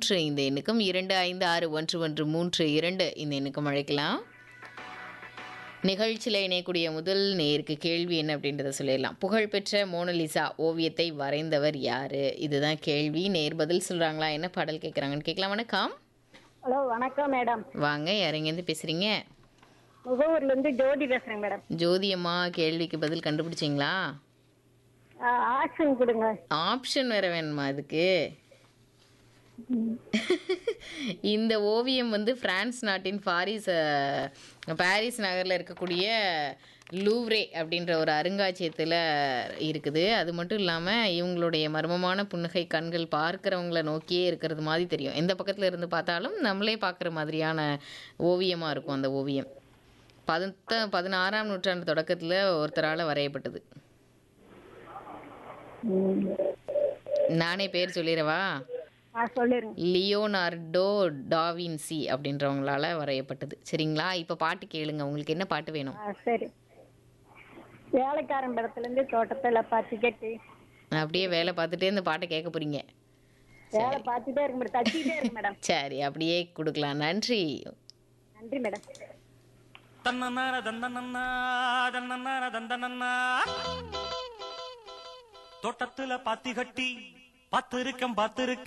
33 இந்த எண்ணுக்கும் 25611332 இந்த எண்ணுக்கும் அழைக்கலாம். நிகழ்ச்சியில் இணையக்கூடிய முதல் நேருக்கு கேள்வி என்ன அப்படின்றத சொல்லிடலாம். புகழ்பெற்ற மோனலிசா ஓவியத்தை வரைந்தவர் யாரு? இதுதான் கேள்வி. நேர் பதில் சொல்றாங்களா? என்ன பாடல் கேட்குறாங்கன்னு கேட்கலாம். வணக்கம். ஹலோ வணக்கம் மேடம். வாங்க, யாரெங்கேருந்து பேசுறீங்க? முகவூர்ல இருந்து ஜோதி பேசுறேன் மேடம். ஜோதி அம்மா, கேள்விக்கு பதில் கண்டுபிடிச்சிங்களா? ஆக்ஷன் கொடுங்க. ஆப்ஷன் வேற வேணுமா இதுக்கு? இந்த ஓவியம் வந்து பிரான்ஸ் நாட்டின் பாரிஸ் நகரில் இருக்கக்கூடிய லூவ்ரே அப்படின்ற ஒரு அருங்காட்சியகத்தில் இருக்குது. அது மட்டும் இல்லாமல் இவங்களுடைய மர்மமான புன்னகை கண்கள் பார்க்குறவங்கள நோக்கியே இருக்கிறது மாதிரி தெரியும். எந்த பக்கத்தில் இருந்து பார்த்தாலும் நம்மளே பார்க்குற மாதிரியான ஓவியமாக இருக்கும் அந்த ஓவியம். 16ஆம் நூற்றாண்டு தொடக்கத்தில் ஒருத்தரால் வரையப்பட்டது. நானே பேர் சொல்லிடவா? சொல்லிருங்க. லியோனார்டோ டாவின்சி அப்படின்றவங்களால வரையப்பட்டது. சரிங்களா? இப்போ பாட்டு கேளுங்க. உங்களுக்கு என்ன பாட்டு வேணும்? சரி, வேலைக்காரன் படத்துல இருந்து தோட்டத்துல பாத்துக்கிட்டு. அப்படியே வேலை பார்த்துட்டே இந்த பாட்டை கேட்க போறீங்க? வேலை பார்த்துட்டே இருக்கு மேடம், தச்சிட்டே இருக்கு மேடம். சரி, அப்படியே கொடுக்கலாம். நன்றி. நன்றி மேடம். தன்னன்னார தந்தனன்னா தன்னன்னார தந்தனன்னா தோட்டத்துல பாத்தி கட்டி பாத்திருக்கம்